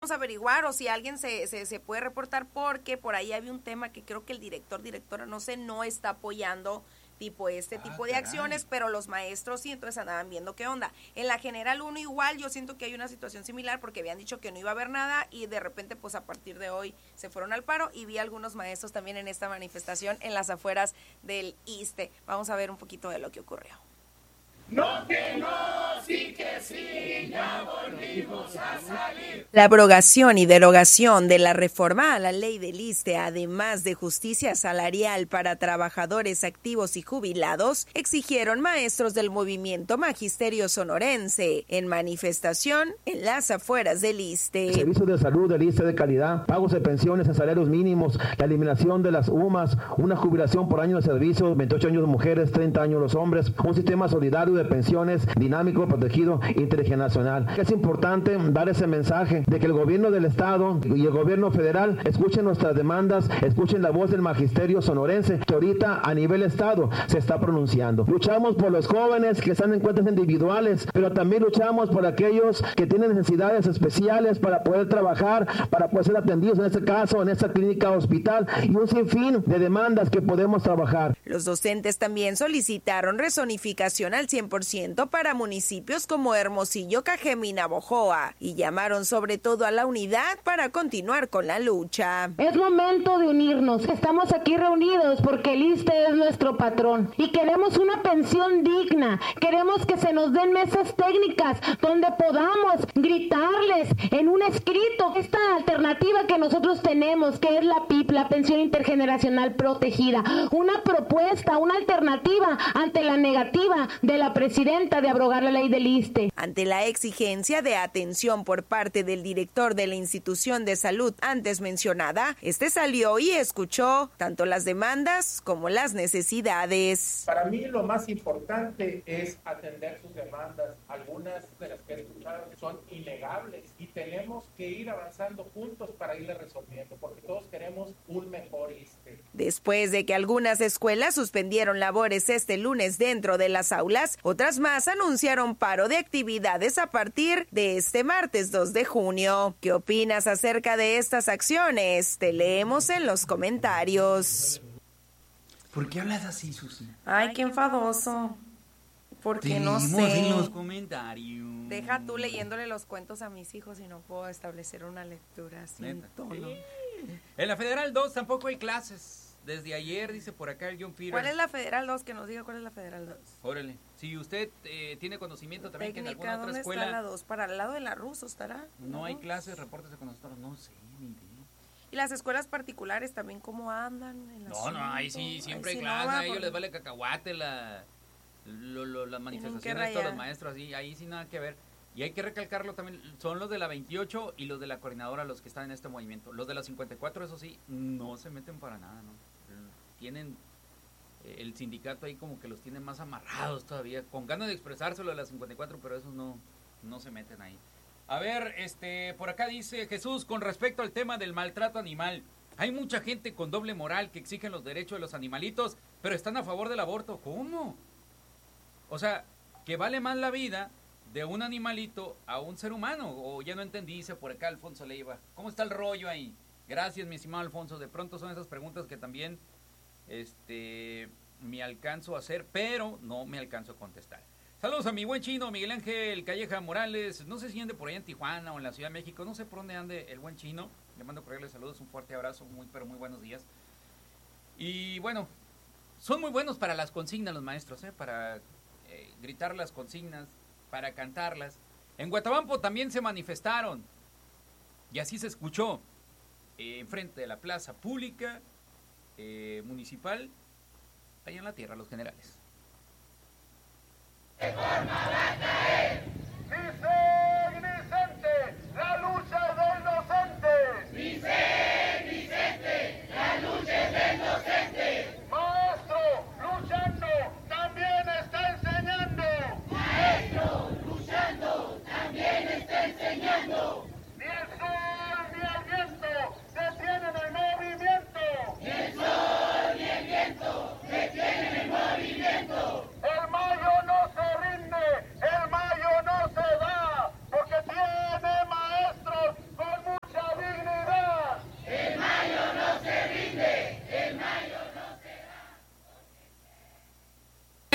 vamos a averiguar o si alguien se puede reportar, porque por ahí había un tema que creo que el directora, no sé, no está apoyando tipo tipo de acciones, pero los maestros sí, entonces andaban viendo qué onda. En la General 1 igual, yo siento que hay una situación similar porque habían dicho que no iba a haber nada y de repente pues a partir de hoy se fueron al paro y vi a algunos maestros también en esta manifestación en las afueras del ISSSTE. Vamos a ver un poquito de lo que ocurrió. No que no, sí que sí, ya volvimos a salir. La abrogación y derogación de la reforma a la ley del ISSSTE, además de justicia salarial para trabajadores activos y jubilados, exigieron maestros del movimiento Magisterio Sonorense en manifestación en las afueras del ISSSTE. Servicios de salud del ISSSTE de calidad, pagos de pensiones en salarios mínimos, la eliminación de las UMAS, una jubilación por año de servicio, 28 años mujeres, 30 años los hombres, un sistema solidario de pensiones dinámico, protegido, intergeneracional. Es importante dar ese mensaje de que el gobierno del estado y el gobierno federal escuchen nuestras demandas, escuchen la voz del magisterio sonorense, que ahorita a nivel estado se está pronunciando. Luchamos por los jóvenes que están en cuentas individuales, pero también luchamos por aquellos que tienen necesidades especiales para poder trabajar, para poder ser atendidos en este caso, en esta clínica hospital, y un sinfín de demandas que podemos trabajar. Los docentes también solicitaron rezonificación al 100% para municipios como Hermosillo, Cajeme y Navojoa, y llamaron sobre todo a la unidad para continuar con la lucha. Es momento de unirnos. Estamos aquí reunidos porque el ISSSTE es nuestro patrón y queremos una pensión digna. Queremos que se nos den mesas técnicas donde podamos gritarles en un escrito esta alternativa que nosotros tenemos, que es la PIP, la pensión intergeneracional protegida. Una propuesta, una alternativa ante la negativa de la presidenta de abrogar la ley del ISSSTE. Ante la exigencia de atención por parte del director de la institución de salud antes mencionada, salió y escuchó tanto las demandas como las necesidades. Para mí lo más importante es atender sus demandas. Algunas de las que he escuchado son innegables y tenemos que ir avanzando juntos para irle resolviendo, porque todos queremos un mejor ISSSTE. Después de que algunas escuelas suspendieron labores este lunes dentro de las aulas, otras más anunciaron paro de actividades a partir de este martes 2 de junio. ¿Qué opinas acerca de estas acciones? Te leemos en los comentarios. ¿Por qué hablas así, Susi? Ay, qué enfadoso. Porque no sé. En los comentarios. Deja tú leyéndole los cuentos a mis hijos y no puedo establecer una lectura sin tono. Sí. En la Federal 2 tampoco hay clases. Desde ayer, dice por acá el John Peter. ¿Cuál es la Federal 2? Que nos diga cuál es la Federal 2. Órale. Si usted tiene conocimiento también técnica, que en alguna otra escuela... ¿dónde está la 2? ¿Para el lado de la Russo estará? No hay clases, repórtese con nosotros. No sé, ni idea. ¿Y las escuelas particulares también cómo andan? No, ahí sí, siempre hay clases. A ellos les vale cacahuate las manifestaciones de todos los maestros. Ahí sí nada que ver. Y hay que recalcarlo también, son los de la 28 y los de la coordinadora los que están en este movimiento. Los de la 54, eso sí, no se meten para nada, ¿no? Tienen el sindicato ahí como que los tiene más amarrados todavía, con ganas de expresárselo de la 54, pero esos no se meten ahí. A ver, por acá dice Jesús, con respecto al tema del maltrato animal, hay mucha gente con doble moral que exigen los derechos de los animalitos, pero están a favor del aborto. ¿Cómo? O sea, que vale más la vida de un animalito a un ser humano, o ya no entendí, dice por acá Alfonso Leiva. ¿Cómo está el rollo ahí? Gracias, mi estimado Alfonso. De pronto son esas preguntas que también me alcanzo a hacer, pero no me alcanzo a contestar. Saludos a mi buen chino, Miguel Ángel Calleja Morales. No sé si ande por allá en Tijuana o en la Ciudad de México, no sé por dónde ande el buen chino. Le mando cordiales saludos, un fuerte abrazo, pero muy buenos días. Y bueno, son muy buenos para las consignas los maestros, para gritar las consignas, para cantarlas. En Guatabampo también se manifestaron, y así se escuchó, enfrente de la plaza pública municipal, allá en la Tierra, Los Generales. Dice Vicente, la lucha es de inocentes. Dice Vicente, la lucha es de inocentes. Maestro, luchando, también está enseñando. Maestro, luchando, también está enseñando. Ni el sol ni el viento detienen el movimiento. Ni el sol ni el viento detienen el movimiento. El mayo no se rinde, el mayo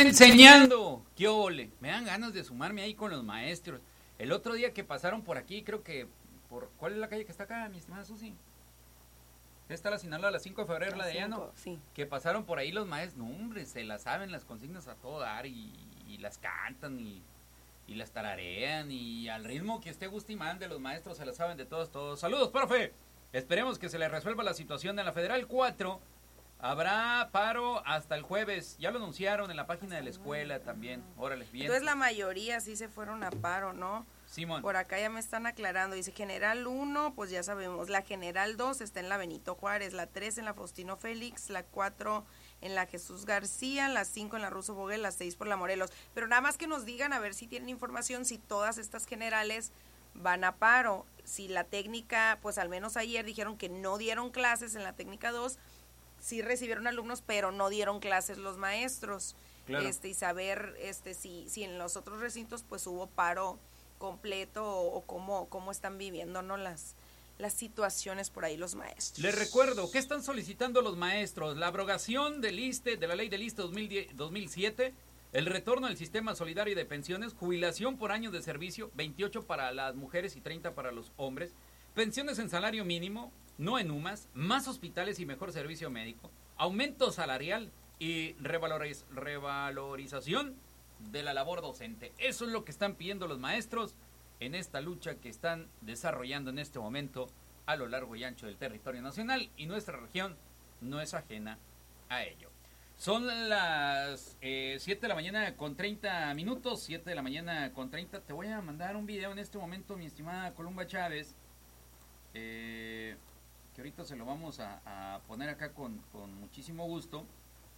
enseñando. ¡Qué ole! Me dan ganas de sumarme ahí con los maestros. El otro día que pasaron por aquí, creo que ¿cuál es la calle que está acá, mi estimada Susi? Está la Sinaloa, la 5 de febrero, la de Llano. Sí. Que pasaron por ahí los maestros. No, hombre, se las saben las consignas a todo dar y las cantan y las tararean y al ritmo que esté guste y mande, los maestros se las saben de todos. Saludos, profe. Esperemos que se le resuelva la situación en la Federal 4. Habrá paro hasta el jueves. Ya lo anunciaron en la página de la escuela también. Órale, bien. Entonces la mayoría sí se fueron a paro, ¿no? Simón. Por acá ya me están aclarando. Dice General 1, pues ya sabemos. La General 2 está en la Benito Juárez. La 3 en la Faustino Félix. La 4 en la Jesús García. La 5 en la Ruso Boguel. La 6 por la Morelos. Pero nada más que nos digan a ver si tienen información si todas estas generales van a paro. Si la técnica, pues al menos ayer dijeron que no dieron clases en la técnica 2. Sí recibieron alumnos, pero no dieron clases los maestros. Claro. Y saber si en los otros recintos pues hubo paro completo o cómo están viviendo, ¿no? las situaciones por ahí los maestros. Les recuerdo, ¿qué están solicitando los maestros? La abrogación del ISSSTE, de la ley del ISSSTE 2007, el retorno al sistema solidario de pensiones, jubilación por años de servicio, 28 para las mujeres y 30 para los hombres, pensiones en salario mínimo, no en UMAS, más hospitales y mejor servicio médico, aumento salarial y revalorización de la labor docente. Eso es lo que están pidiendo los maestros en esta lucha que están desarrollando en este momento a lo largo y ancho del territorio nacional, y nuestra región no es ajena a ello. Son las 7 de la mañana con 30 minutos, 7 de la mañana con 30. Te voy a mandar un video en este momento, mi estimada Columba Chávez, que ahorita se lo vamos a poner acá con muchísimo gusto,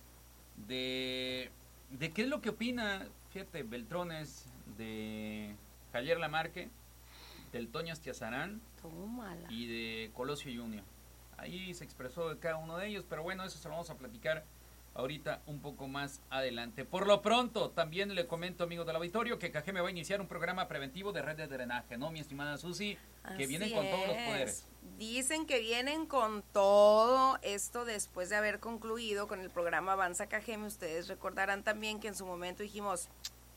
de qué es lo que opina, fíjate, Beltrones, de Javier Lamarque, del Toño Astiazarán y de Colosio Junior. Ahí se expresó de cada uno de ellos, pero bueno, eso se lo vamos a platicar ahorita un poco más adelante. Por lo pronto, también le comento, amigos del auditorio, que Cajeme va a iniciar un programa preventivo de red de drenaje, ¿no, mi estimada Susi? Que vienen con todos los poderes. Dicen que vienen con todo esto después de haber concluido con el programa Avanza Cajeme. Ustedes recordarán también que en su momento dijimos,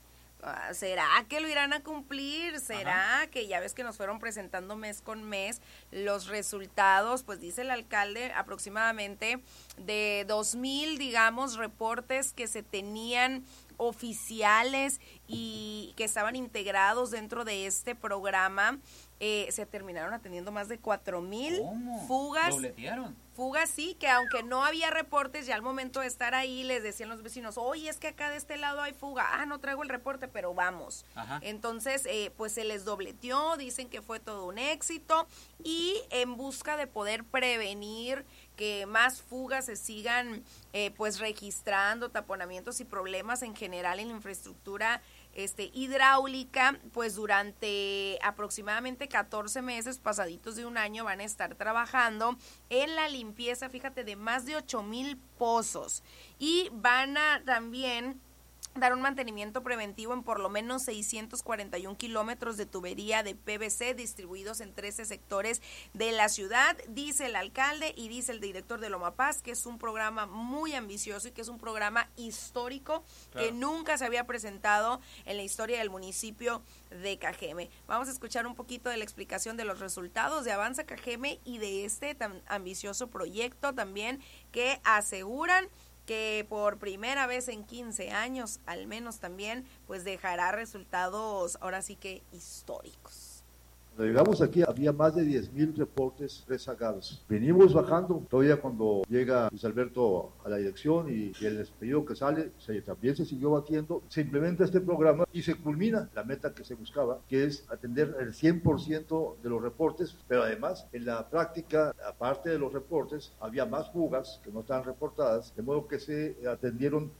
¿será que lo irán a cumplir? ¿Será que ya ves que nos fueron presentando mes con mes los resultados? Pues dice el alcalde aproximadamente de 2,000, digamos, reportes que se tenían oficiales y que estaban integrados dentro de este programa. Se terminaron atendiendo más de 4,000 fugas. ¿Dobletearon? Fugas, sí, que aunque no había reportes, ya al momento de estar ahí les decían los vecinos, oye, es que acá de este lado hay fuga. No traigo el reporte, pero vamos. Entonces, pues se les dobleteó, dicen que fue todo un éxito, y en busca de poder prevenir que más fugas se sigan pues registrando, taponamientos y problemas en general en la infraestructura hidráulica, pues durante aproximadamente 14 meses, pasaditos de un año, van a estar trabajando en la limpieza, fíjate, de más de 8,000 pozos, y van a también dar un mantenimiento preventivo en por lo menos 641 kilómetros de tubería de PVC distribuidos en 13 sectores de la ciudad, dice el alcalde y dice el director de Lomapaz, que es un programa muy ambicioso y que es un programa histórico, claro, que nunca se había presentado en la historia del municipio de Cajeme. Vamos a escuchar un poquito de la explicación de los resultados de Avanza Cajeme y de este tan ambicioso proyecto también, que aseguran que por primera vez en 15 años, al menos también, pues dejará resultados ahora sí que históricos. Cuando llegamos aquí había más de 10,000 reportes rezagados. Venimos bajando, todavía cuando llega Luis Alberto a la dirección y el despedido que sale, también se siguió batiendo. Se implementa este programa y se culmina la meta que se buscaba, que es atender el 100% de los reportes, pero además en la práctica, aparte de los reportes, había más fugas que no estaban reportadas, de modo que se atendieron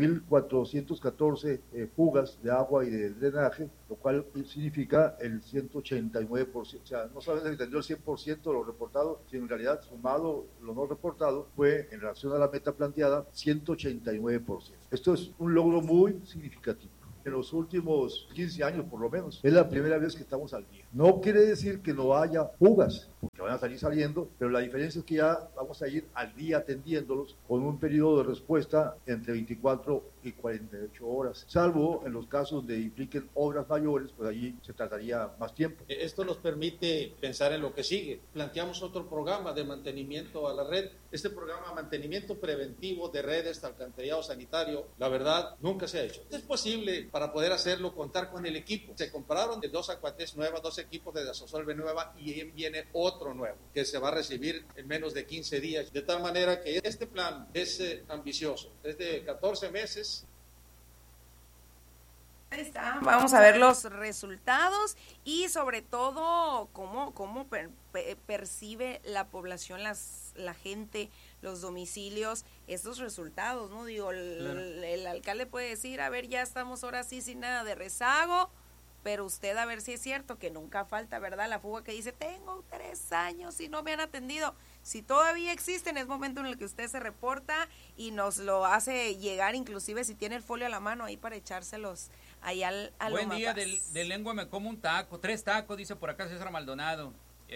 4,414 fugas de agua y de drenaje, lo cual significa el 189%. O sea, no solamente se atendió el 100% de lo reportado, sino en realidad, sumado lo no reportado, fue en relación a la meta planteada 189%. Esto es un logro muy significativo. En los últimos 15 años, por lo menos, es la primera vez que estamos al día. No quiere decir que no haya fugas, porque van a salir saliendo, pero la diferencia es que ya vamos a ir al día atendiéndolos con un periodo de respuesta entre 24 y 48 horas, salvo en los casos de impliquen obras mayores, pues allí se tardaría más tiempo. Esto nos permite pensar en lo que sigue. Planteamos otro programa de mantenimiento a la red. Este programa de mantenimiento preventivo de redes de alcantarillado sanitario, la verdad, nunca se ha hecho. Es posible, para poder hacerlo, contar con el equipo. Se compraron de 2 acuates nuevas, 2 equipos de Desasolve nueva, y viene otro nuevo que se va a recibir en menos de 15 días. De tal manera que este plan es ambicioso. Es de 14 meses. Ahí está, vamos a ver los resultados y sobre todo cómo percibe la población, la gente, los domicilios, estos resultados, ¿no? Digo, el alcalde puede decir, a ver, ya estamos ahora sí sin nada de rezago, pero usted a ver si es cierto que nunca falta, ¿verdad? La fuga que dice, tengo 3 años y no me han atendido. Si todavía existen, es momento en el que usted se reporta y nos lo hace llegar, inclusive si tiene el folio a la mano ahí para echárselos ahí al Buen día, de lengua me como un taco, 3 tacos, dice por acá César Maldonado.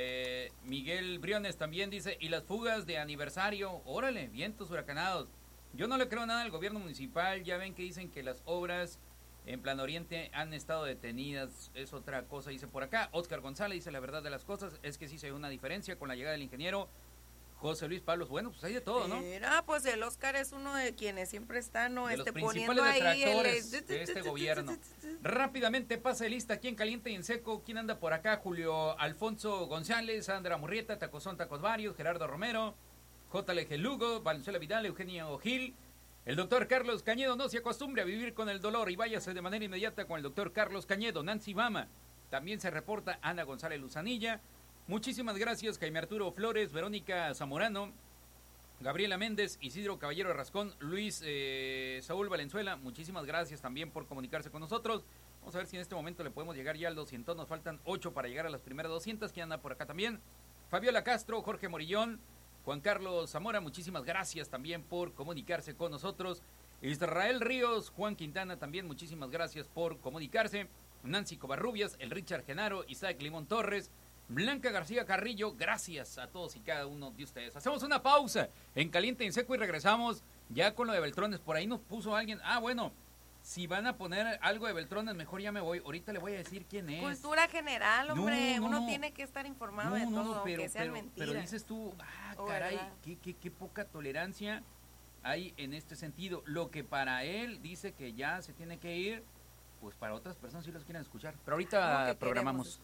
Miguel Briones también dice, y las fugas de aniversario, órale, vientos huracanados. Yo no le creo nada al gobierno municipal, ya ven que dicen que las obras en Plan Oriente han estado detenidas, es otra cosa, dice por acá. Óscar González dice, la verdad de las cosas es que sí se ve una diferencia con la llegada del ingeniero José Luis Pablos. Bueno, pues hay de todo, ¿no? Mira, pues el Óscar es uno de quienes siempre están, ¿no? De los poniendo principales ahí detractores de este gobierno. Rápidamente pasa lista aquí en Caliente y en Seco. ¿Quién anda por acá? Julio Alfonso González, Sandra Murrieta, Tacozón Tacos Varios, Gerardo Romero, JLG Lugo, Valenzuela Vidal, Eugenio Gil. El doctor Carlos Cañedo, no se acostumbre a vivir con el dolor y váyase de manera inmediata con el doctor Carlos Cañedo. Nancy Bama, también se reporta Ana González Luzanilla. Muchísimas gracias, Jaime Arturo Flores, Verónica Zamorano, Gabriela Méndez, Isidro Caballero Rascón, Luis Saúl Valenzuela. Muchísimas gracias también por comunicarse con nosotros. Vamos a ver si en este momento le podemos llegar ya al 200. Nos faltan 8 para llegar a las primeras 200. ¿Quién anda por acá también? Fabiola Castro, Jorge Morillón, Juan Carlos Zamora, muchísimas gracias también por comunicarse con nosotros. Israel Ríos, Juan Quintana también, muchísimas gracias por comunicarse. Nancy Covarrubias, el Richard Genaro, Isaac Limón Torres, Blanca García Carrillo, gracias a todos y cada uno de ustedes. Hacemos una pausa en Caliente y en Seco y regresamos ya con lo de Beltrones. Por ahí nos puso alguien, bueno, si van a poner algo de Beltrones, mejor ya me voy. Ahorita le voy a decir quién es. Cultura general, hombre. No, uno tiene que estar informado de todo, aunque sean mentiras. Pero dices tú, caray, qué poca tolerancia hay en este sentido. Lo que para él dice que ya se tiene que ir, pues para otras personas sí los quieren escuchar. Pero ahorita programamos.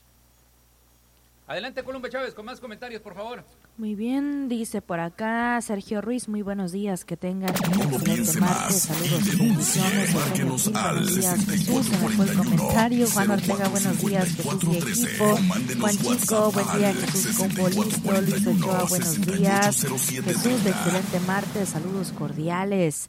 Adelante, Columba Chávez, con más comentarios, por favor. Muy bien, dice por acá Sergio Ruiz, muy buenos días, que tengan un excelente martes, saludos y bendiciones. Márquenos al 6441 Juan Ortega, buenos días, Jesús y equipo. Juan Chico, buen día, Jesús Compolisto. Luis Ochoa, buenos días. Jesús, de excelente martes, saludos cordiales.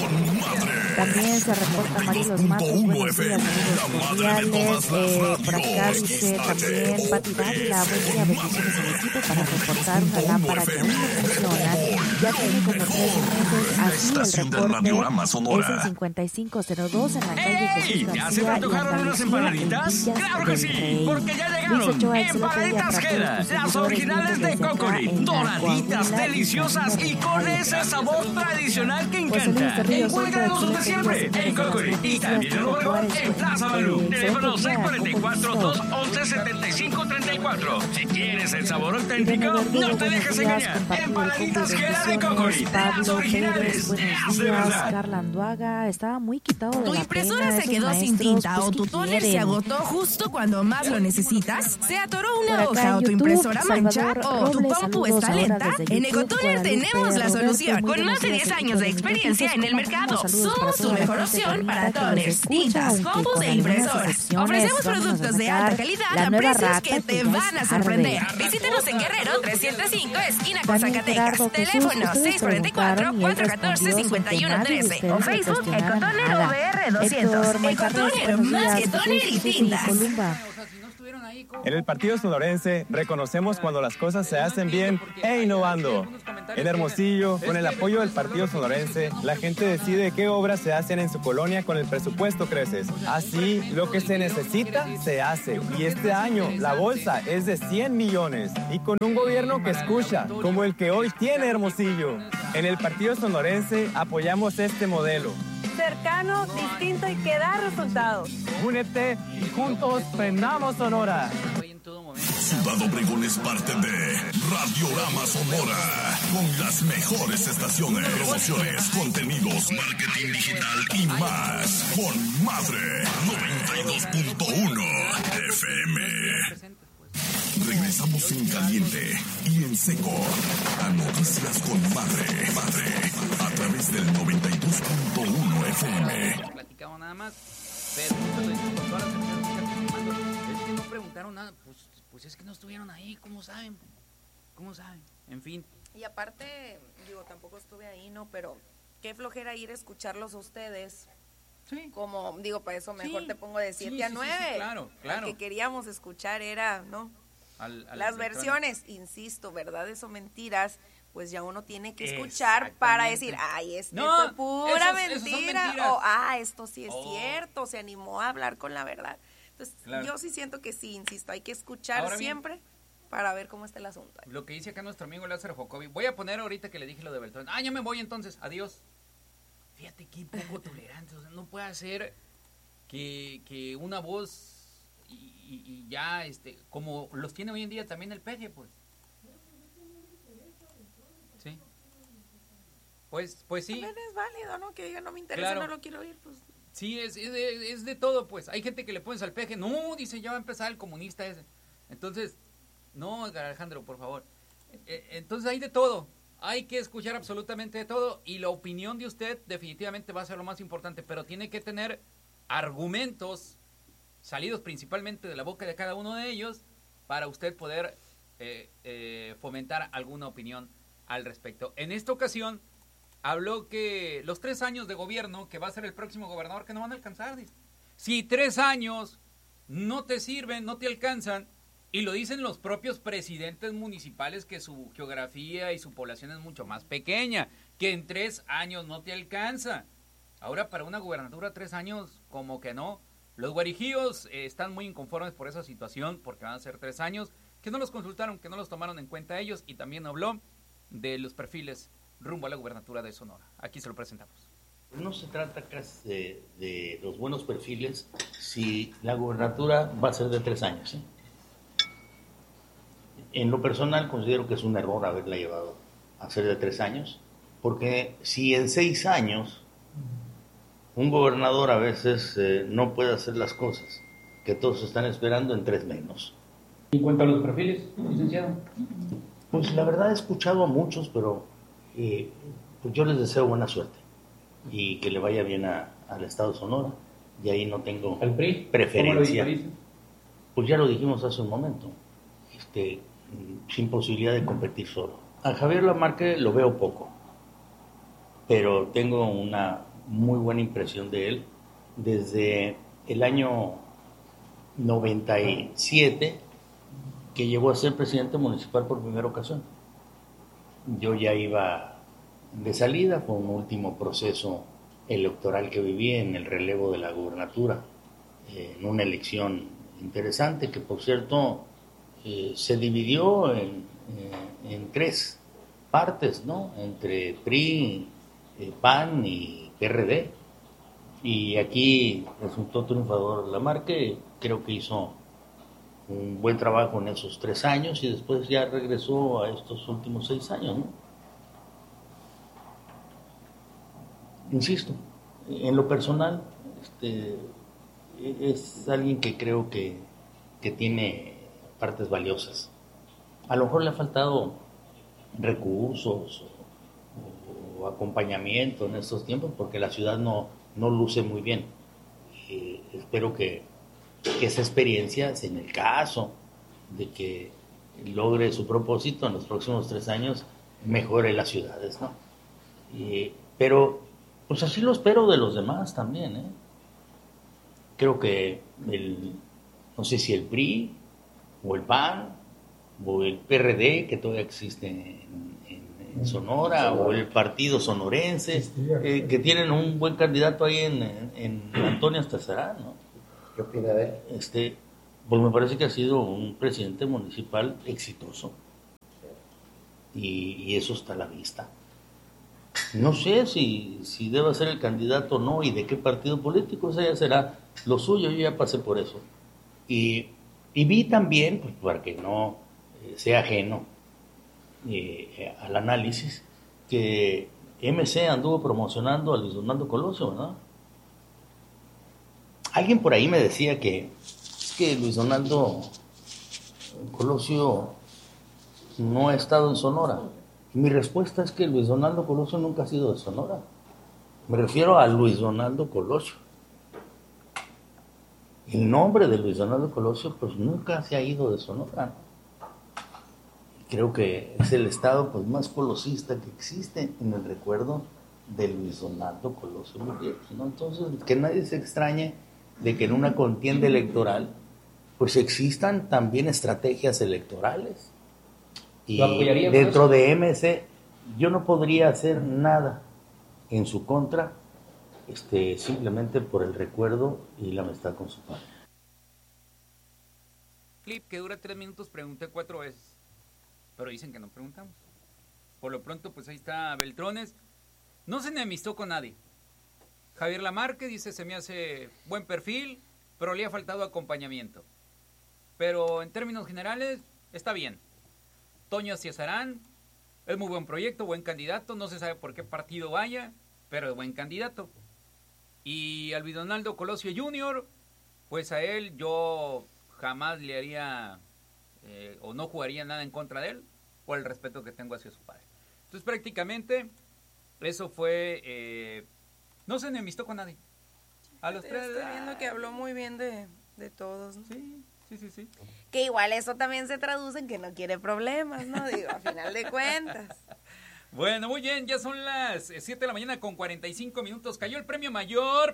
También se reporta Marilos Matos, buenos días, saludos cordiales. Por acá dice también Pati Dávila, buen día, bendiciones al equipo para reportar una lámpara que aún no funciona. Ya tiene como 3 meses así el reporte. Es el 5502 en la calle Jesús García. ¿Ya se te antojaron unas empanaditas? ¡Claro que sí! Porque ya llegaron Empanaditas Jera, las originales de Cocori, doraditas, deliciosas y con ese sabor tradicional que encanta. Encuéntranos donde siempre, en Cocori y también en Obregón, en Plaza Balú. Teléfono 644-211-7534. Si quieres el sabor auténtico, no te dejes engañar. Empanaditas Jera de Cocori, las originales, de verdad. Carla Anduaga estaba muy quitado de ¿Tu la impresora pena, se quedó sin tinta o tu tóner se agotó justo cuando más lo necesitas? ¿Se atoró una hoja o tu impresora mancha? ¿O tu compu está lenta? En Ecotoner tenemos la solución. Con más de 10 años de experiencia en el mercado, somos tu mejor opción para toners, tintas, compus e impresoras. Ofrecemos productos de alta calidad a precios que te van a sorprender. Visítanos en Guerrero 305, esquina con Zacatecas. Teléfono 644-414-5113 o Facebook Ecotoner VR 200. Ecotoner, más que toner y tintas. En el Partido Sonorense reconocemos cuando las cosas se hacen bien e innovando. En Hermosillo, con el apoyo del Partido Sonorense, la gente decide qué obras se hacen en su colonia con el presupuesto Creces. Así, lo que se necesita, se hace. Y este año, la bolsa es de 100 millones. Y con un gobierno que escucha, como el que hoy tiene Hermosillo. En el Partido Sonorense apoyamos este modelo. Cercano, distinto y que da resultados. Únete y juntos prendamos Sonora. Ciudad Obregón es parte de Radiorama Sonora, con las mejores estaciones, promociones, contenidos, marketing digital y más. Con Madre 92.1 FM. Regresamos en caliente y en seco a Noticias con Madre, a través del 92.1 FM. Platicamos nada más, pero muchos lo dicen con todas las emociones. Es que no preguntaron nada, pues es que no estuvieron ahí, ¿cómo saben? En fin. Y aparte, digo, tampoco estuve ahí, ¿no? Pero qué flojera ir a escucharlos a ustedes. Sí. Como, digo, para eso mejor te pongo de 7 a 9. Sí, claro. Lo que queríamos escuchar era, ¿no? Las versiones, insisto, verdades o mentiras, pues ya uno tiene que escuchar para decir, ay, fue pura mentira, o esto sí es cierto, se animó a hablar con la verdad. Entonces, yo sí siento que sí, insisto, hay que escuchar ahora siempre bien, para ver cómo está el asunto. Lo que dice acá nuestro amigo Lázaro Jocobi, voy a poner ahorita que le dije lo de Beltrán, ya me voy entonces, adiós. Fíjate qué poco tolerante, o sea, no puede ser que una voz y ya, como los tiene hoy en día también el peje, pues. Sí. Pues sí. También es válido, ¿no? Que diga, no me interesa, no lo quiero oír, pues. Sí, es de todo, pues. Hay gente que le pones al peje, no, dice, ya va a empezar el comunista ese. Entonces, no, Alejandro, por favor. Entonces hay de todo. Hay que escuchar absolutamente de todo y la opinión de usted definitivamente va a ser lo más importante, pero tiene que tener argumentos salidos principalmente de la boca de cada uno de ellos para usted poder fomentar alguna opinión al respecto. En esta ocasión habló que los 3 años de gobierno que va a ser el próximo gobernador que no van a alcanzar. Dice. Si 3 años no te sirven, no te alcanzan, y lo dicen los propios presidentes municipales que su geografía y su población es mucho más pequeña, que en 3 años no te alcanza. Ahora para una gubernatura 3 años como que no. Los guarijíos están muy inconformes por esa situación, porque van a ser 3 años, que no los consultaron, que no los tomaron en cuenta ellos, y también habló de los perfiles rumbo a la gubernatura de Sonora. Aquí se lo presentamos. No se trata casi de los buenos perfiles si la gubernatura va a ser de 3 años. En lo personal considero que es un error haberla llevado a ser de 3 años, porque si en 6 años un gobernador a veces no puede hacer las cosas que todos están esperando, en 3 menos. ¿En cuanto a los perfiles, licenciado? Pues la verdad he escuchado a muchos, pero pues yo les deseo buena suerte y que le vaya bien al Estado de Sonora, y ahí no tengo ¿Al PRI? Preferencia. Pues ya lo dijimos hace un momento, sin posibilidad de competir solo. A Javier Lamarque lo veo poco, pero tengo una muy buena impresión de él desde el año 97, que llegó a ser presidente municipal por primera ocasión. Yo ya iba de salida, fue un último proceso electoral que viví en el relevo de la gubernatura, en una elección interesante que, por cierto, se dividió en 3 partes, ¿no? Entre PRI, PAN y PRD, y aquí resultó triunfador Lamarque. Creo que hizo un buen trabajo en esos 3 años y después ya regresó a estos últimos 6 años, ¿no? Insisto, en lo personal, es alguien que creo que tiene partes valiosas. A lo mejor le ha faltado recursos o acompañamiento en estos tiempos, porque la ciudad no luce muy bien. Espero que esa experiencia, en el caso de que logre su propósito en los próximos 3 años, mejore las ciudades, ¿no? Pero pues así lo espero de los demás también, Creo que no sé si el PRI o el PAN o el PRD, que todavía existe Sonora o el partido sonorense, que tienen un buen candidato ahí en Antonio Astazarán, ¿no? ¿Qué opina de él? Pues me parece que ha sido un presidente municipal exitoso y eso está a la vista. No sé si debe ser el candidato o no y de qué partido político, eso ya será lo suyo, yo ya pasé por eso. Y vi también, pues para que no sea ajeno al análisis, que MC anduvo promocionando a Luis Donaldo Colosio, ¿verdad? Alguien por ahí me decía que Luis Donaldo Colosio no ha estado en Sonora. Mi respuesta es que Luis Donaldo Colosio nunca ha sido de Sonora. Me refiero a Luis Donaldo Colosio. El nombre de Luis Donaldo Colosio pues nunca se ha ido de Sonora. Creo que es el estado pues más colosista que existe en el recuerdo de Luis Donaldo Colosio Gutiérrez, ¿no? Entonces, que nadie se extrañe de que en una contienda electoral pues existan también estrategias electorales. Y dentro de MC yo no podría hacer nada en su contra, simplemente por el recuerdo y la amistad con su padre. Clip que dura 3 minutos, pregunté 4 veces, pero dicen que no preguntamos. Por lo pronto, pues ahí está Beltrones. No se enemistó con nadie. Javier Lamarque dice, se me hace buen perfil, pero le ha faltado acompañamiento. Pero en términos generales, está bien. Toño Astazarán es muy buen proyecto, buen candidato, no se sabe por qué partido vaya, pero es buen candidato. Y a Luis Donaldo Colosio Jr., pues a él yo jamás le haría o no jugaría nada en contra de él, por el respeto que tengo hacia su padre. Entonces prácticamente eso fue, no se enemistó con nadie. A los tres. Estoy viendo que habló muy bien de todos, ¿no? Sí. Que igual eso también se traduce en que no quiere problemas, ¿no? Digo, a final de cuentas. Bueno, muy bien, ya son las 7 de la mañana con 45 minutos. Cayó el premio mayor,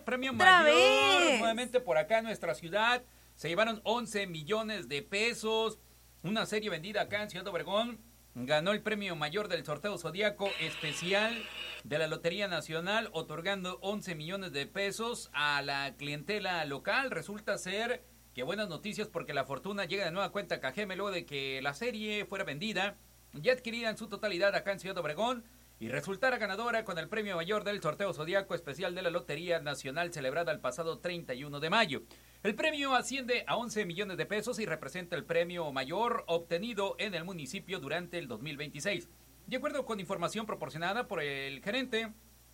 nuevamente por acá en nuestra ciudad. Se llevaron 11 millones de pesos. Una serie vendida acá en Ciudad Obregón. Ganó el premio mayor del sorteo zodiaco especial de la Lotería Nacional, otorgando 11 millones de pesos a la clientela local. Resulta ser que buenas noticias porque la fortuna llega de nueva cuenta a Cajeme luego de que la serie fuera vendida y adquirida en su totalidad acá en Ciudad Obregón y resultara ganadora con el premio mayor del sorteo zodiaco especial de la Lotería Nacional celebrada el pasado 31 de mayo. El premio asciende a 11 millones de pesos y representa el premio mayor obtenido en el municipio durante el 2026. De acuerdo con información proporcionada por el gerente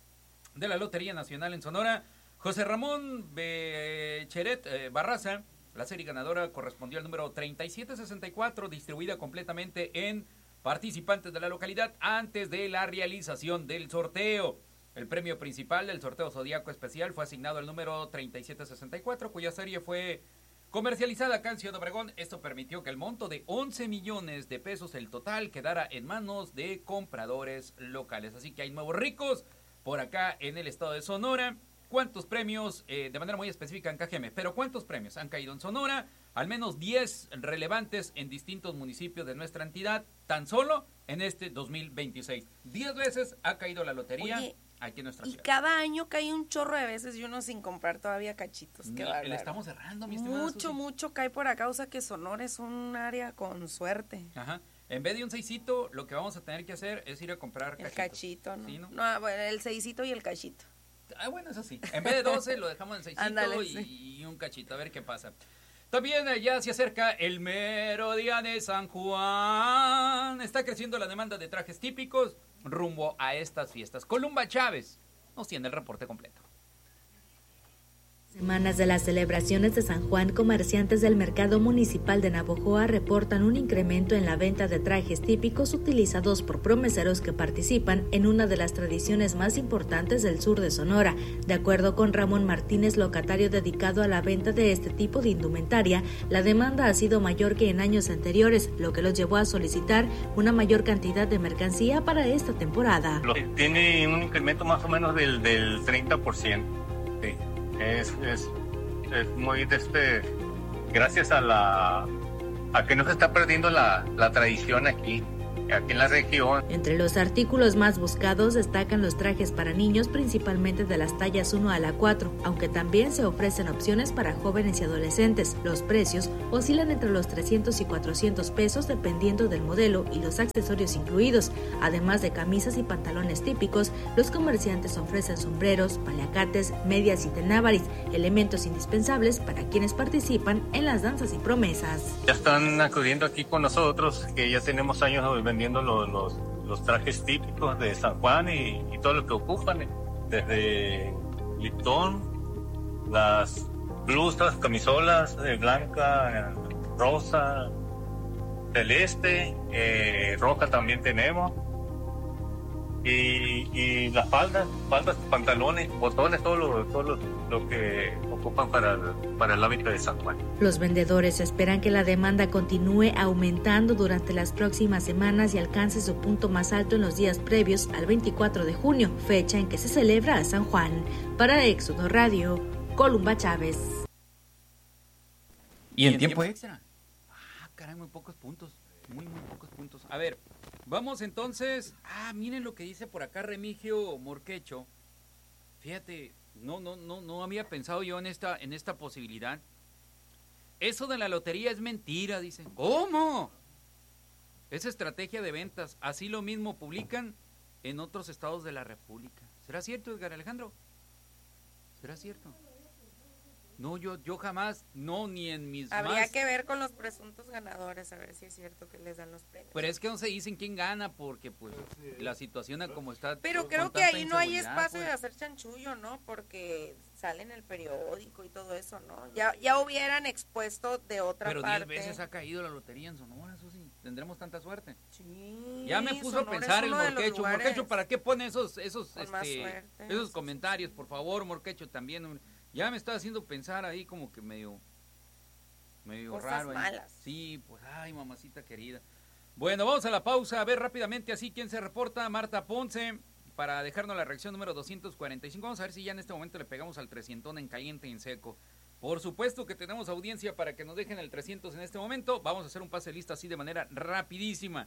de la Lotería Nacional en Sonora, José Ramón Becheret Barraza, la serie ganadora correspondió al número 3764, distribuida completamente en participantes de la localidad antes de la realización del sorteo. El premio principal del sorteo zodiaco especial fue asignado al número 3764, cuya serie fue comercializada acá en Ciudad Obregón. Esto permitió que el monto de 11 millones de pesos, el total, quedara en manos de compradores locales. Así que hay nuevos ricos por acá en el estado de Sonora. ¿Cuántos premios, de manera muy específica en KGM, pero cuántos premios han caído en Sonora? Al menos 10 relevantes en distintos municipios de nuestra entidad, tan solo en este 2026. 10 veces ha caído la lotería. Oye, aquí en nuestra ciudad. Y cada año cae un chorro de veces y uno sin comprar todavía cachitos. Qué bárbaro. Le estamos cerrando, mi estimada Susi. Mucho cae por acá, o sea que Sonora es un área con suerte. Ajá. En vez de un 6cito, lo que vamos a tener que hacer es ir a comprar cachitos. El cachito, ¿no? ¿Sí, no? No, bueno, el 6cito y el cachito. Ah, bueno, eso sí. En vez de 12, lo dejamos en 6cito. Ándale, y un cachito, a ver qué pasa. También ya se acerca el mero día de San Juan. Está creciendo la demanda de trajes típicos rumbo a estas fiestas. Columba Chávez nos tiene el reporte completo. Semanas de las celebraciones de San Juan, comerciantes del mercado municipal de Navojoa reportan un incremento en la venta de trajes típicos utilizados por promeseros que participan en una de las tradiciones más importantes del sur de Sonora. De acuerdo con Ramón Martínez, locatario dedicado a la venta de este tipo de indumentaria, la demanda ha sido mayor que en años anteriores, lo que los llevó a solicitar una mayor cantidad de mercancía para esta temporada. Tiene un incremento más o menos del 30%. Sí. Es muy gracias a que no se está perdiendo la tradición aquí aquí en la región. Entre los artículos más buscados destacan los trajes para niños, principalmente de las tallas 1 a la 4, aunque también se ofrecen opciones para jóvenes y adolescentes. Los precios oscilan entre los 300 y 400 pesos dependiendo del modelo y los accesorios incluidos. Además de camisas y pantalones típicos, los comerciantes ofrecen sombreros, paliacates, medias y tenábaris, elementos indispensables para quienes participan en las danzas y promesas. Ya están acudiendo aquí con nosotros, que ya tenemos años vendiendo los trajes típicos de San Juan y todo lo que ocupan, desde listón, las blusas, camisolas blanca, rosa, celeste, roja también tenemos, y las faldas, pantalones, botones, todo lo que ocupan para el hábito de San Juan. Los vendedores esperan que la demanda continúe aumentando durante las próximas semanas y alcance su punto más alto en los días previos al 24 de junio, fecha en que se celebra a San Juan. Para Éxodo Radio, Columba Chávez. ¿Y en tiempo extra? Caray, muy pocos puntos. Muy pocos puntos. A ver, vamos entonces. Miren lo que dice por acá Remigio Morquecho. Fíjate, no había pensado yo en esta posibilidad. Eso de la lotería es mentira, dicen. ¿Cómo? Es estrategia de ventas. Así lo mismo publican en otros estados de la República. ¿Será cierto, Edgar Alejandro? ¿Será cierto? No, yo jamás, ni en mis Habría que ver con los presuntos ganadores, a ver si es cierto que les dan los premios. Pero es que no se dicen quién gana, porque pues la situación como está. Pero creo que ahí no hay espacio de hacer chanchullo, ¿no? Porque sale en el periódico y todo eso, ¿no? Ya hubieran expuesto de otra parte. Pero 10 veces ha caído la lotería en Sonora, Susi. ¿Tendremos tanta suerte? Sí. Ya me puso a pensar el Morquecho. Morquecho, ¿para qué pone esos comentarios? Por favor, Morquecho, también. Ya me está haciendo pensar ahí como que medio cosas raro. Malas. Sí, pues, ay, mamacita querida. Bueno, vamos a la pausa, a ver rápidamente así quién se reporta. Marta Ponce, para dejarnos la reacción número 245. Vamos a ver si ya en este momento le pegamos al 300 en caliente y en seco. Por supuesto que tenemos audiencia para que nos dejen el 300 en este momento. Vamos a hacer un pase de lista así de manera rapidísima.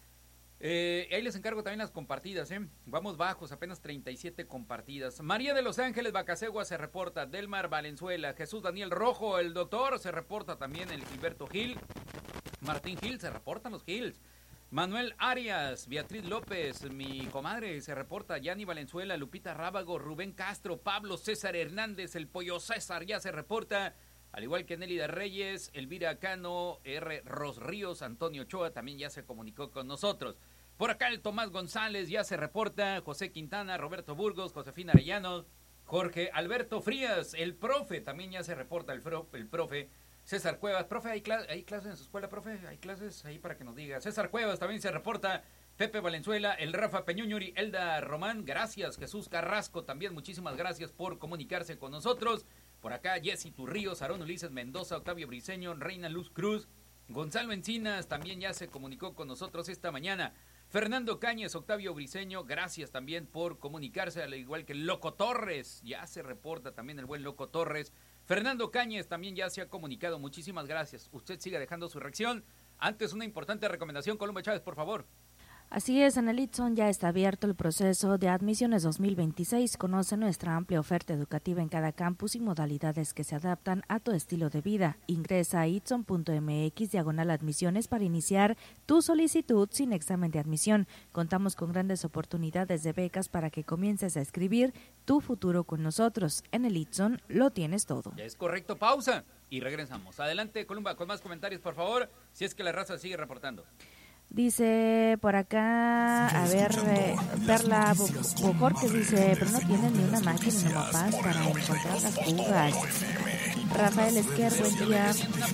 Ahí les encargo también las compartidas, Vamos bajos, apenas 37 compartidas. María de Los Ángeles Bacasegua se reporta. Delmar Valenzuela, Jesús Daniel Rojo, el doctor se reporta también, el Gilberto Gil, Martín Gil, se reportan los Gils. Manuel Arias, Beatriz López, mi comadre se reporta. Yani Valenzuela, Lupita Rábago, Rubén Castro, Pablo César Hernández, el Pollo César ya se reporta. Al igual que Nélida Reyes, Elvira Cano, R. Ríos, Antonio Ochoa también ya se comunicó con nosotros. Por acá el Tomás González ya se reporta, José Quintana, Roberto Burgos, Josefina Arellano, Jorge Alberto Frías, el profe también ya se reporta, el profe. César Cuevas, profe, ¿hay clases en su escuela, profe? ¿Hay clases ahí para que nos diga? César Cuevas también se reporta, Pepe Valenzuela, el Rafa Peñuñuri, Elda Román, gracias. Jesús Carrasco también, muchísimas gracias por comunicarse con nosotros. Por acá, Jessy Turríos, Aarón Ulises Mendoza, Octavio Briceño, Reina Luz Cruz, Gonzalo Encinas también ya se comunicó con nosotros esta mañana. Fernando Cáñez, Octavio Briceño, gracias también por comunicarse, al igual que Loco Torres, ya se reporta también el buen Loco Torres. Fernando Cáñez también ya se ha comunicado, muchísimas gracias. Usted siga dejando su reacción. Antes, una importante recomendación, Columba Chávez, por favor. Así es, en el Itson ya está abierto el proceso de admisiones 2026. Conoce nuestra amplia oferta educativa en cada campus y modalidades que se adaptan a tu estilo de vida. Ingresa a itson.mx/admisiones para iniciar tu solicitud sin examen de admisión. Contamos con grandes oportunidades de becas para que comiences a escribir tu futuro con nosotros. En el Itson lo tienes todo. Ya es correcto, pausa y regresamos. Adelante, Columba, con más comentarios, por favor, si es que la raza sigue reportando. Dice por acá, a ver, Perla Bojor, que dice, pero no tienen ni una máquina ni una paz para encontrar las fugas. Rafael Esquer, buen día.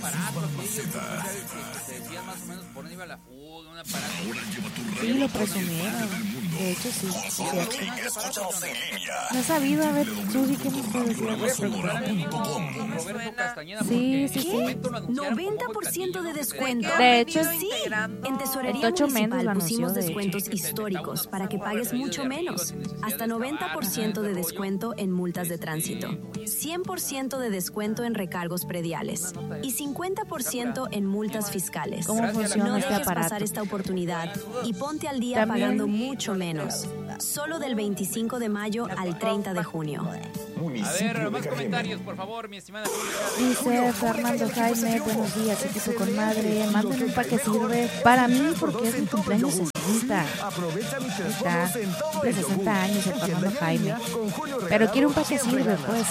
Más o menos por dónde iba la fuga, un aparato. Sí, lo presumieron. De hecho, sí, es cierto. No he sabido, a ver, Susi, ¿qué nos puede decir? Roberto Castañeda, sí. 90% de descuento. De hecho, sí. En Tesorería Municipal pusimos descuentos históricos para que pagues mucho menos. Hasta 90% de descuento en multas de tránsito. 100% de descuento en recargos prediales y 50% en multas fiscales. ¿Cómo funciona no este dejes aparato? pasar esta oportunidad y ponte al día También, pagando mucho menos. Solo del 25 de mayo al 30 de junio. A ver, más comentarios, por favor, mi estimada. Dice Fernando Jaime, buenos días, equipo con madre, manden un paquete sirve para mí porque es mi cumpleaños 60. Está de 60 años el Fernando Jaime. Pero quiere un paquete sirve, pues.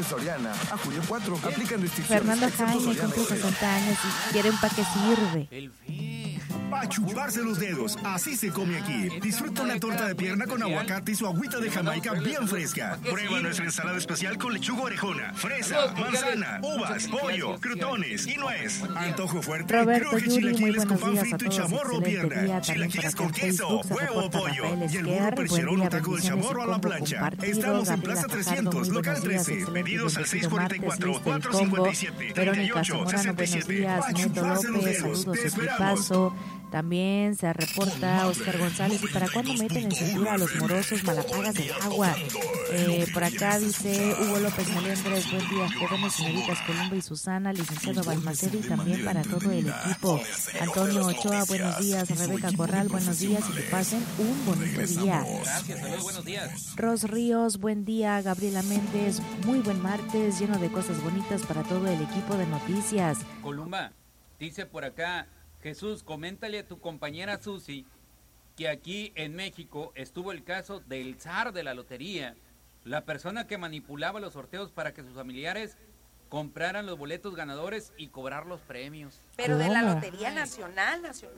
Fernando Jaime cumple 60 años y quiere un paquete sirve. A chuparse los dedos, así se come aquí. Disfruta una torta de pierna con aguacate y su agüita de Jamaica bien fresca. Prueba nuestra ensalada especial con lechuga orejona, fresa, manzana, uvas, pollo, crutones y nuez. Antojo fuerte, Roberto cruje Yuri, muy chilaquiles con buenos pan días a frito y todos, chamorro o excelente pierna, día. También por chilaquiles acá con en queso, Facebook se huevo o reporta pollo Rafael y el Esquer, burro buen percherón día, o taco de bendiciones y chamorro a la combo plancha. compartido. Estamos en Gabriela Plaza Fajardo, 300, muy local buenos días, 13, excelente pedidos al bendecido martes, 644 lista del combo. 457 Verónica 38 Zamorano, buenos 67. días, A Neto chuparse los López, dedos, saludos, te esperamos. equipazo. También se reporta Oscar González. ¿Y para cuándo meten en cintura a los morosos malapagas del agua? Por acá dice Hugo López Melendres, buen día, jóvenes, señoritas Columba y Susana, licenciado Balmaceda y también para todo el equipo. Antonio Ochoa, buenos días. Rebeca Corral, buenos días y que pasen un bonito día. Gracias, saludos, buenos días. Ros Ríos, buen día. Gabriela Méndez, muy buen martes, lleno de cosas bonitas para todo el equipo de noticias. Columba, dice por acá, Jesús, coméntale a tu compañera Susi que aquí en México estuvo el caso del zar de la lotería, la persona que manipulaba los sorteos para que sus familiares compraran los boletos ganadores y cobrar los premios. Pero de la Lotería Nacional.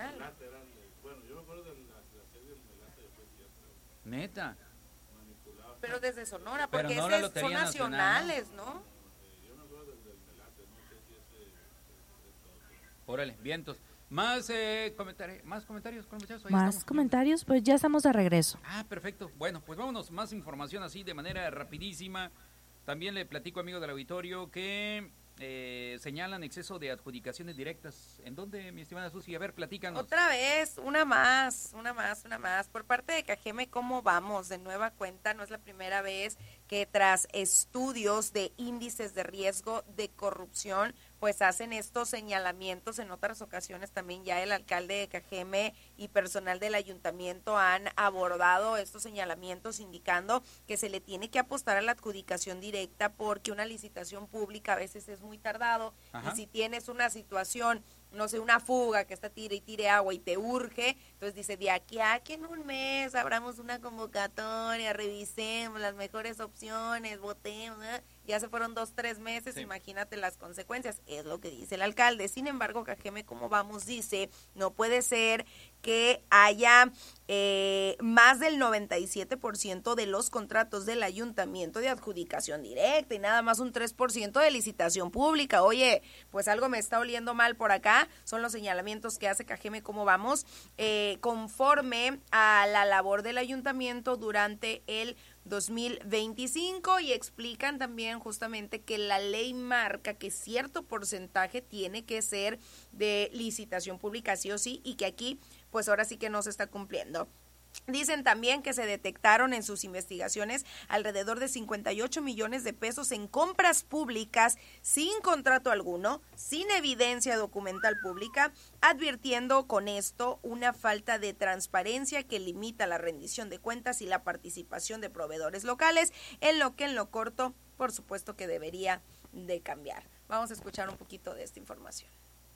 Neta. Pero desde Sonora, Pero porque no esos la Lotería son Nacional, nacionales, ¿no? Órale, vientos. Más comentarios, con muchachos. Más comentarios, pues ya estamos de regreso. Ah, perfecto. Bueno, pues vámonos, más información así de manera rapidísima. También le platico, amigo del auditorio, que señalan exceso de adjudicaciones directas. ¿En dónde, mi estimada Susi? A ver, platícanos. Otra vez, una más. Por parte de Cajeme, ¿cómo vamos? De nueva cuenta, no es la primera vez que tras estudios de índices de riesgo de corrupción, pues hacen estos señalamientos. En otras ocasiones también ya el alcalde de Cajeme y personal del ayuntamiento han abordado estos señalamientos indicando que se le tiene que apostar a la adjudicación directa porque una licitación pública a veces es muy tardado. Ajá. Y si tienes una situación, no sé, una fuga que está tire y tire agua y te urge, entonces dice, de aquí a que en un mes abramos una convocatoria, revisemos las mejores opciones, votemos, ya se fueron 2-3 meses, sí. Imagínate las consecuencias, es lo que dice el alcalde. Sin embargo, Cajeme, ¿cómo vamos? Dice, no puede ser que haya más del 97% de los contratos del ayuntamiento de adjudicación directa y nada más un 3% de licitación pública. Oye, pues algo me está oliendo mal por acá, son los señalamientos que hace Cajeme, ¿cómo vamos? Conforme a la labor del ayuntamiento durante el 2025 y explican también justamente que la ley marca que cierto porcentaje tiene que ser de licitación pública sí o sí y que aquí pues ahora sí que no se está cumpliendo. Dicen también que se detectaron en sus investigaciones alrededor de 58 millones de pesos en compras públicas sin contrato alguno, sin evidencia documental pública, advirtiendo con esto una falta de transparencia que limita la rendición de cuentas y la participación de proveedores locales, en lo corto, por supuesto que debería de cambiar. Vamos a escuchar un poquito de esta información.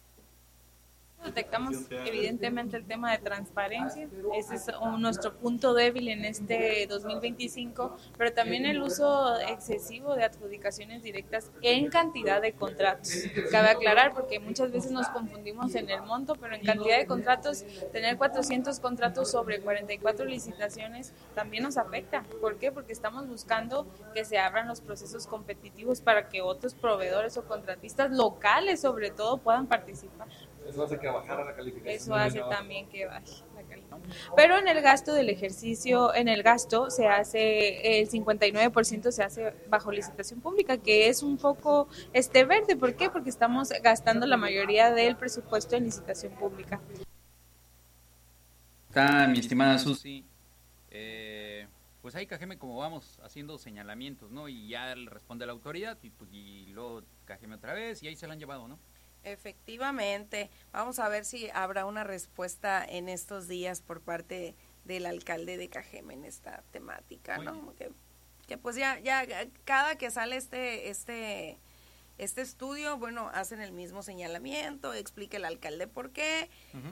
Detectamos evidentemente el tema de transparencia, ese es nuestro punto débil en este 2025, pero también el uso excesivo de adjudicaciones directas en cantidad de contratos. Cabe aclarar porque muchas veces nos confundimos en el monto, pero en cantidad de contratos, tener 400 contratos sobre 44 licitaciones también nos afecta. ¿Por qué? Porque estamos buscando que se abran los procesos competitivos para que otros proveedores o contratistas locales sobre todo puedan participar. Eso hace que bajara la calificación. Eso hace también que baje la calificación. Pero en el gasto del ejercicio, se hace, el 59% se hace bajo licitación pública, que es un poco verde. ¿Por qué? Porque estamos gastando la mayoría del presupuesto en licitación pública. Está mi estimada Susi. pues ahí Cajeme como vamos haciendo señalamientos, ¿no? Y ya le responde la autoridad y luego Cajeme otra vez y ahí se la han llevado, ¿no? Efectivamente. Vamos a ver si habrá una respuesta en estos días por parte del alcalde de Cajeme en esta temática, ¿no? Que pues ya cada que sale este estudio, bueno, hacen el mismo señalamiento, explica el alcalde por qué,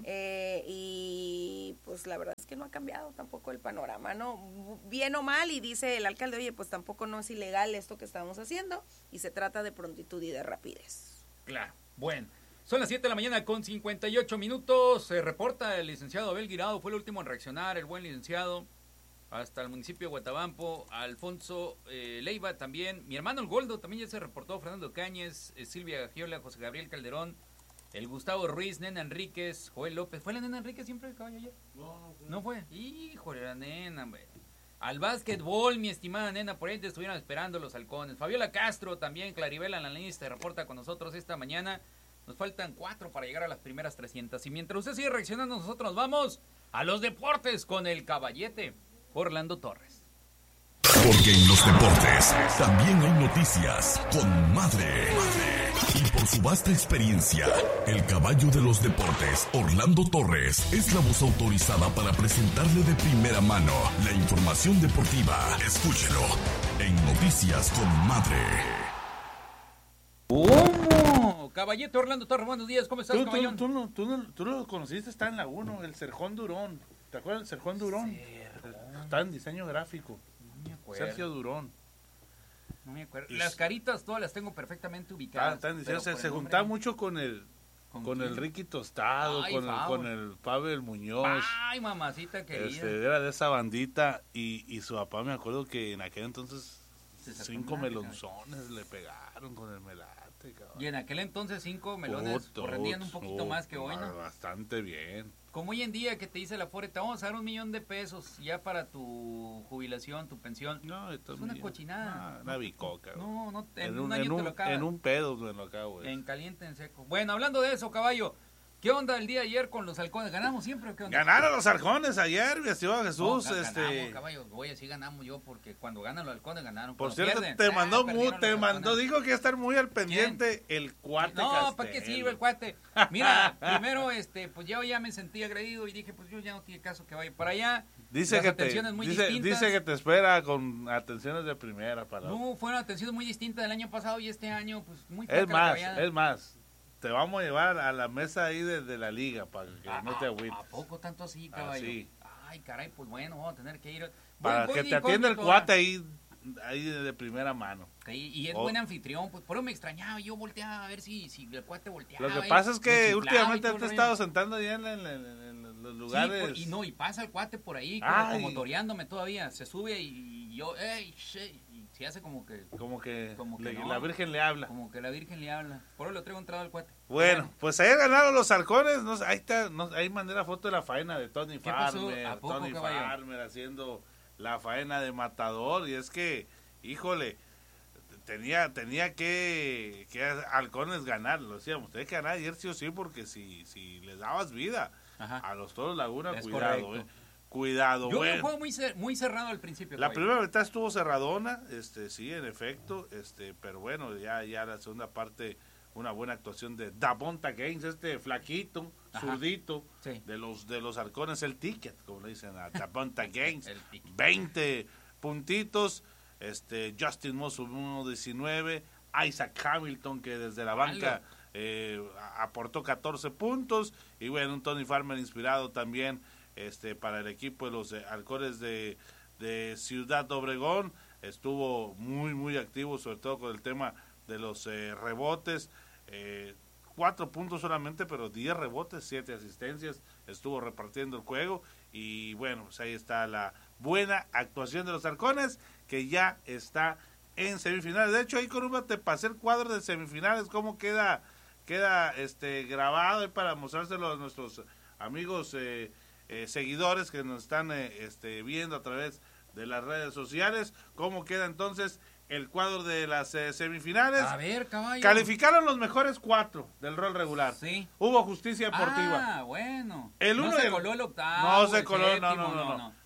y pues la verdad es que no ha cambiado tampoco el panorama, ¿no? Bien o mal, y dice el alcalde, oye, pues tampoco no es ilegal esto que estamos haciendo, y se trata de prontitud y de rapidez. Claro, bueno. Son las 7 de la mañana con 58 minutos, se reporta el licenciado Abel Guirado, fue el último en reaccionar, el buen licenciado, hasta el municipio de Guatabampo, Alfonso Leiva también, mi hermano el Goldo también ya se reportó, Fernando Cáñez, Silvia Gagiola, José Gabriel Calderón, el Gustavo Ruiz, Nena Enríquez, Joel López. ¿Fue la Nena Enríquez siempre el caballo ayer? No fue. Híjole, la nena, hombre. Al básquetbol, mi estimada nena, por ahí te estuvieron esperando los halcones. Fabiola Castro también, Claribela en la lista, se reporta con nosotros esta mañana. Nos faltan 4 para llegar a las primeras 300. Y mientras usted sigue reaccionando, nosotros vamos a los deportes con el caballete Orlando Torres. Porque en los deportes también hay noticias con madre. Y por su vasta experiencia, el caballo de los deportes, Orlando Torres, es la voz autorizada para presentarle de primera mano la información deportiva. Escúchelo en Noticias con Madre. ¿Cómo? Caballete Orlando Torres, buenos días, ¿cómo estás, caballón? Tú lo conociste, está en la 1, el Serjón Durón. ¿Te acuerdas del Serjón Durón? Está en diseño gráfico. No me acuerdo. Sergio Durón. No me acuerdo. Las caritas todas las tengo perfectamente ubicadas. Se juntaba mucho con el Ricky Tostado, con el Pavel Muñoz. Ay, mamacita querida. Era de esa bandita y su papá, me acuerdo que en aquel entonces 5 melonzones le pegaron con el melate, cabrón. Y en aquel entonces 5 melones rendían un poquito más que hoy, ¿no? Bastante bien. Como hoy en día que te dice la FORE, te vamos a dar $1,000,000 ya para tu jubilación, tu pensión. No, es una cochinada. Una bicoca. No, en un año te lo acabas. En un pedo me lo acabo. En caliente, en seco. Bueno, hablando de eso, caballo, ¿qué onda el día de ayer con los halcones? ¿Ganamos siempre o qué onda? Ganaron los halcones ayer, mi estimado Jesús. Ganamos, caballo, voy a sí ganamos yo, porque cuando ganan los halcones ganaron. Por cierto, dijo que iba a estar muy al pendiente. ¿Quién? El cuate No, ¿para qué sirve el cuate? Mira, primero, pues yo ya me sentí agredido y dije, pues yo ya no tiene caso que vaya para allá. Dice que te espera con atenciones de primera. No, fueron atenciones muy distintas del año pasado y este año, pues muy poca. Es más. Te vamos a llevar a la mesa ahí de la liga para que no te agüites. ¿A poco tanto así, caballo? Sí. Ay, caray, pues bueno, vamos a tener que ir. Para que te atienda el cuate ahí de primera mano. Y es buen anfitrión, pues por eso me extrañaba, yo volteaba a ver si el cuate volteaba. Lo que pasa es que últimamente te he estado sentando ahí en los lugares. Sí, y pasa el cuate por ahí, como toreándome todavía, se sube y yo, se hace como que la Virgen le habla. Como que la Virgen le habla. Por eso lo traigo entrado al cuate. Bueno, pues ayer ganaron los halcones. Ahí mandé la foto de la faena de Tony Farmer. Tony Farmer haciendo la faena de matador. Y es que, híjole, tenía que halcones ganar. Lo decíamos, tenía que ganar ayer sí o sí, porque si les dabas vida a los Toros Laguna, es cuidado, cuidado. Yo un juego muy cerrado al principio. La primera mitad estuvo cerradona, sí, en efecto, pero bueno, ya la segunda parte, una buena actuación de Davonta Gaines, flaquito, zurdito, sí, de los halcones, el ticket, como le dicen a Davonta Gaines, 20 puntitos, Justin Moss 1-19, Isaac Hamilton, que desde la banca aportó 14 puntos, y bueno, un Tony Farmer inspirado también, para el equipo de los halcones de Ciudad Obregón. Estuvo muy muy activo, sobre todo con el tema de los rebotes, 4 puntos solamente, pero 10 rebotes, 7 asistencias, estuvo repartiendo el juego. Y bueno, pues ahí está la buena actuación de los halcones, que ya está en semifinales. De hecho, ahí con te pasé el cuadro de semifinales, cómo queda grabado, ahí para mostrárselo a nuestros amigos seguidores que nos están viendo a través de las redes sociales. ¿Cómo queda entonces el cuadro de las semifinales? A ver, caballo. Calificaron los mejores 4 del rol regular. Sí. Hubo justicia deportiva. Bueno. El uno no se coló el octavo. No se coló, no.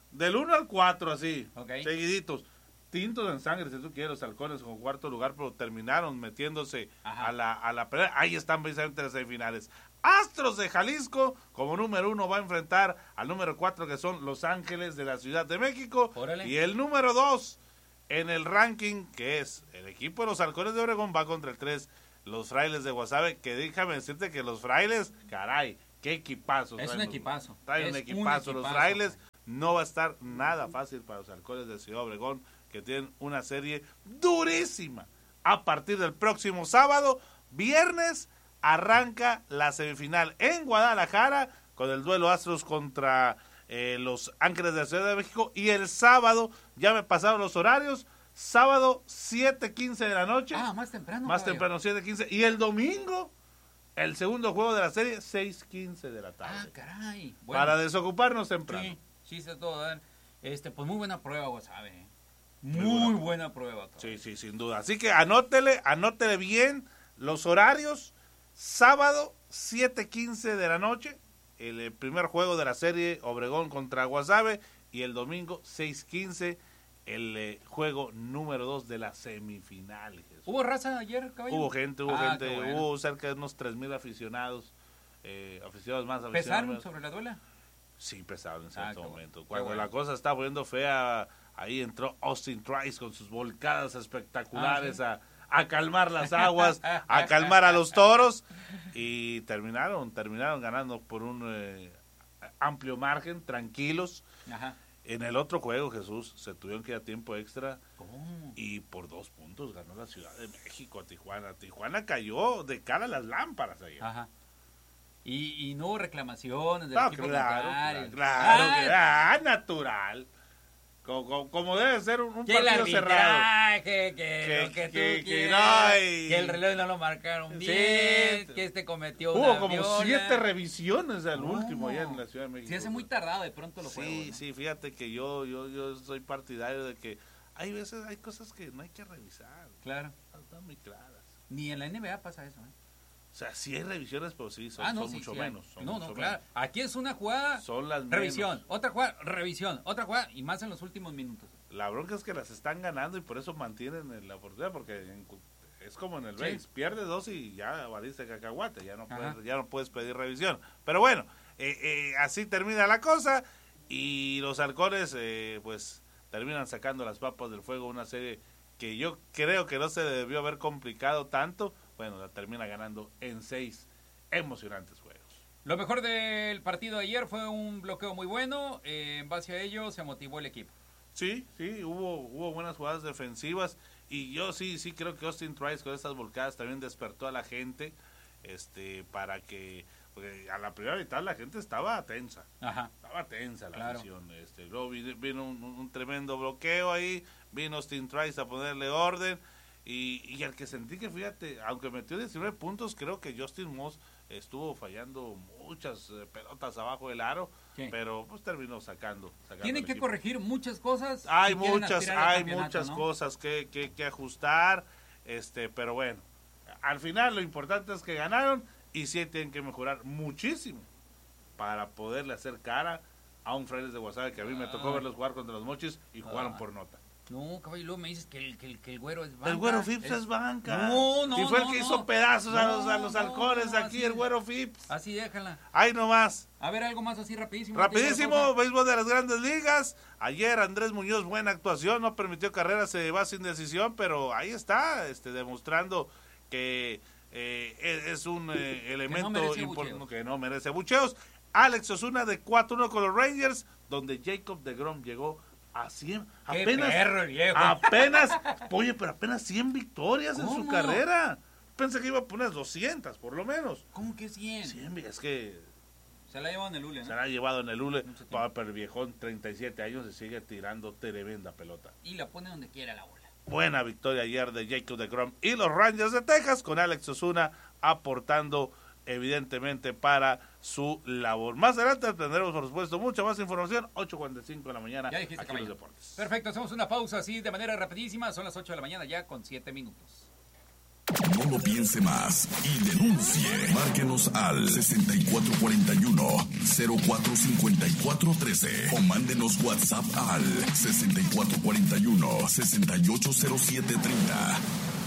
Del 1 al 4, así, seguiditos. Tintos en sangre, si tú quieres, los halcones con cuarto lugar, pero terminaron metiéndose a la pelea. Ahí están precisamente las semifinales. Astros de Jalisco, como número 1, va a enfrentar al número 4, que son Los Ángeles de la Ciudad de México. Órale. Y el número 2 en el ranking, que es el equipo de los Halcones de Obregón, va contra el 3, los Frailes de Guasave, que déjame decirte que los Frailes, caray, qué equipazo. Es un equipazo. Traen un equipazo. Los Frailes no va a estar nada fácil para los Halcones de Ciudad Obregón, que tienen una serie durísima. A partir del próximo sábado, viernes, arranca la semifinal en Guadalajara con el duelo Astros contra Los Ángeles de la Ciudad de México. Y el sábado, ya me pasaron los horarios, sábado 7:15 de la noche. Más temprano. Más temprano, 7:15. Y el domingo, el segundo juego de la serie, 6:15 de la tarde. Caray. Bueno, para desocuparnos temprano. Sí, se todo. Pues muy buena prueba, Guasave. Muy buena prueba. Sí, sin duda. Así que anótele bien los horarios. Sábado, 7:15 de la noche, el primer juego de la serie Obregón contra Guasave. Y el domingo, 6:15, el juego número 2 de las semifinales. ¿Hubo raza ayer, caballero? Hubo gente. Bueno. Hubo cerca de unos 3,000 aficionados. Aficionados más. ¿Pesaron sobre la duela? Sí, pesaron en cierto momento. Cuando la cosa estaba poniendo fea, ahí entró Austin Trice con sus volcadas espectaculares a calmar las aguas, a calmar a los toros, y terminaron ganando por un amplio margen, tranquilos. En el otro juego, Jesús, se tuvieron que ir a tiempo extra. Y por 2 puntos ganó la Ciudad de México a Tijuana. Tijuana cayó de cara a las lámparas ayer. Y no hubo reclamaciones del equipo contrario. Claro, natural. Como debe ser un partido cerrado. Que el reloj no lo marcaron bien, que cometió hubo como 7 revisiones al último allá en la Ciudad de México. Sí, hace muy tardado de pronto los juegos, ¿no? Sí, fíjate que yo soy partidario de que hay cosas que no hay que revisar. Claro. Están muy claras. Ni en la NBA pasa eso, O sea, sí hay revisiones, pero son mucho menos. Claro. Aquí es una jugada, son las revisión, menos. otra jugada, revisión, otra jugada, y más en los últimos minutos. La bronca es que las están ganando y por eso mantienen la oportunidad, porque es como en el base, pierdes 2 y ya valiste cacahuate, ya no puedes pedir revisión. Pero bueno, así termina la cosa, y los Halcones pues terminan sacando las papas del fuego, una serie que yo creo que no se debió haber complicado tanto. Bueno, la termina ganando en 6 emocionantes juegos. Lo mejor del partido de ayer fue un bloqueo muy bueno. En base a ello se motivó el equipo. Sí, hubo buenas jugadas defensivas. Y yo sí creo que Austin Trice con estas volcadas también despertó a la gente. Para que... Porque a la primera mitad la gente estaba tensa. Estaba tensa la afición. Luego vino un tremendo bloqueo ahí. Vino Austin Trice a ponerle orden. Y al que sentí que, fíjate, aunque metió 19 puntos, creo que Justin Moss estuvo fallando muchas pelotas abajo del aro, pero pues terminó sacando. Tienen que corregir muchas cosas. Hay muchas cosas que ajustar, pero bueno, al final lo importante es que ganaron y sí tienen que mejorar muchísimo para poderle hacer cara a un Frailes de Guasave que a mí me tocó verlos jugar contra los Mochis y jugaron por nota. No, caballo, me dices que el güero es banca. El güero Phipps es banca. No. Si fue el que hizo pedazos a los halcones aquí, el güero Phipps. Así déjala. Ahí nomás. A ver, algo más así rapidísimo. Béisbol de las Grandes Ligas. Ayer Andrés Muñoz, buena actuación, no permitió carrera, se va sin decisión, pero ahí está, demostrando que es un elemento importante que no merece abucheos. Alex Osuna de 4-1 con los Rangers, donde Jacob deGrom llegó a 100, apenas 100 victorias en su carrera. Pensé que iba a poner 200 por lo menos. ¿Cómo que 100? 100, es que se la ha llevado en el hule, ¿no? Se la ha llevado en el hule, pero el viejón, 37 años, se sigue tirando tremenda pelota. Y la pone donde quiera la bola. Buena victoria ayer de Jacob deGrom y los Rangers de Texas, con Alex Osuna aportando evidentemente para su labor. Más adelante tendremos, por supuesto, mucha más información. 8:45 de la mañana aquí en los deportes. Perfecto, hacemos una pausa así de manera rapidísima. Son las 8 de la mañana ya con 7 minutos. No lo piense más y denuncie. Márquenos al 6441-045413 o mándenos WhatsApp al 6441-680730.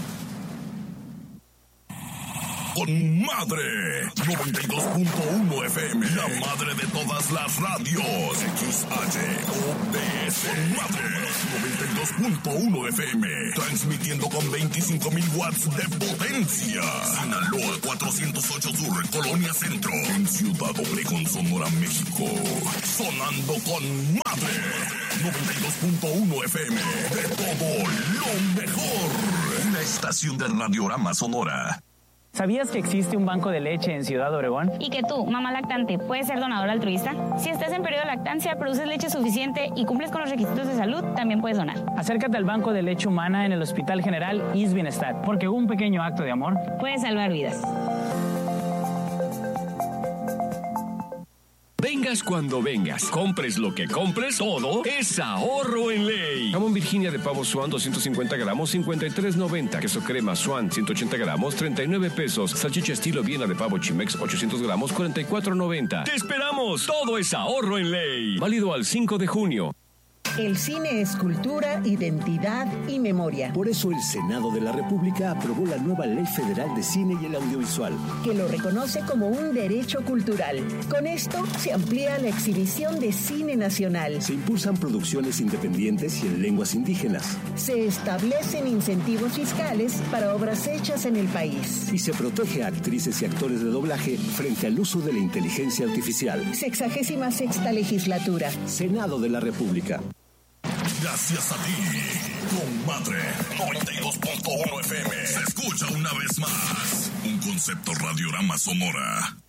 Con madre 92.1 FM, la madre de todas las radios. XHOPS con madre 92.1 FM, transmitiendo con 25,000 watts de potencia. Sinaloa 408 Sur, Colonia Centro, en Ciudad Obregón, Sonora, México. Sonando con madre 92.1 FM, de todo lo mejor. Una estación del Radiorama Sonora. ¿Sabías que existe un banco de leche en Ciudad Obregón? Y que tú, mamá lactante, puedes ser donador altruista. Si estás en periodo de lactancia, produces leche suficiente y cumples con los requisitos de salud, también puedes donar. Acércate al Banco de Leche Humana en el Hospital General ISSSTE Bienestar, porque un pequeño acto de amor puede salvar vidas. Vengas cuando vengas, compres lo que compres, todo es ahorro en ley. Jamón Virginia de pavo Swan 250 gramos, 53.90. Queso crema Swan 180 gramos, 39 pesos. Salchicha estilo Viena de pavo Chimex 800 gramos, 44.90. ¡Te esperamos! Todo es ahorro en ley. Válido al 5 de junio. El cine es cultura, identidad y memoria. Por eso el Senado de la República aprobó la nueva Ley Federal de Cine y el Audiovisual, que lo reconoce como un derecho cultural. Con esto se amplía la exhibición de cine nacional. Se impulsan producciones independientes y en lenguas indígenas. Se establecen incentivos fiscales para obras hechas en el país. Y se protege a actrices y actores de doblaje frente al uso de la inteligencia artificial. 66ª legislatura. Senado de la República. Gracias a ti, con madre 92.1 FM. Se escucha una vez más un concepto Radiorama Sonora.